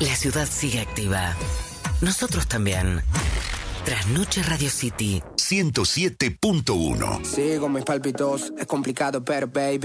La ciudad sigue activa. Nosotros también. Trasnoche Radio City 107.1. Sigo mis palpitos, es complicado, pero baby